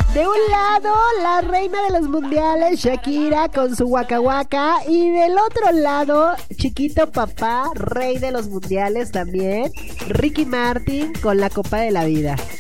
De un lado, la reina de los mundiales, Shakira, con su Waka Waka. Y del otro lado, chiquito papá, rey de los mundiales también, Ricky Martin, con la Copa de la Vida.